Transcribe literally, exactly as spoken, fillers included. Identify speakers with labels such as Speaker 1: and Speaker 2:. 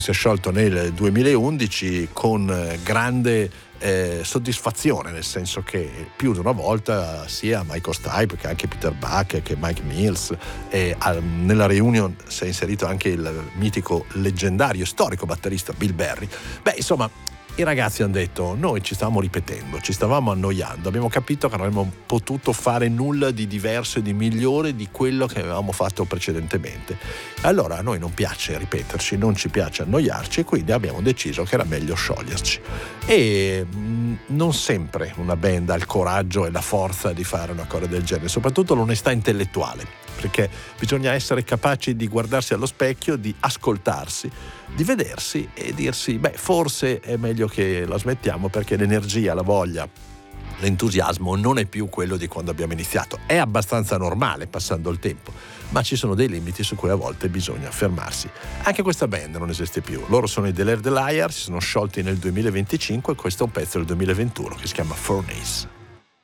Speaker 1: si è sciolto nel duemilaundici con grande eh, soddisfazione, nel senso che più di una volta sia Michael Stipe che anche Peter Buck che Mike Mills, e al, nella reunion si è inserito anche il mitico, leggendario, storico batterista Bill Berry. Beh, insomma, i ragazzi hanno detto: noi ci stavamo ripetendo, ci stavamo annoiando, abbiamo capito che non avremmo potuto fare nulla di diverso e di migliore di quello che avevamo fatto precedentemente. Allora a noi non piace ripeterci, non ci piace annoiarci, e quindi abbiamo deciso che era meglio scioglierci. E mh, non sempre una band ha il coraggio e la forza di fare una cosa del genere, soprattutto l'onestà intellettuale, perché bisogna essere capaci di guardarsi allo specchio, di ascoltarsi, di vedersi e dirsi: beh, forse è meglio che la smettiamo, perché l'energia, la voglia, l'entusiasmo non è più quello di quando abbiamo iniziato. È abbastanza normale passando il tempo, ma ci sono dei limiti su cui a volte bisogna fermarsi. Anche questa band non esiste più. Loro sono i Delair the Liar, si sono sciolti nel duemilaventicinque, e questo è un pezzo del duemilaventuno che si chiama Furnace.